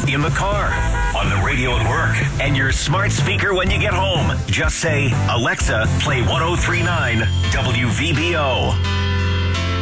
in the car, on the radio at work, and your smart speaker when you get home. Just say, Alexa, play 103.9 WVBO.